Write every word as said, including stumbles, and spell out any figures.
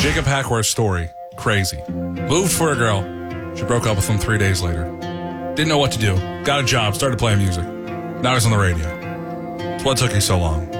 Jacob Hackworth's story, crazy. Moved for a girl. She broke up with him three days later. Didn't know what to do. Got a job, started playing music. Now he's on the radio. What took you so long?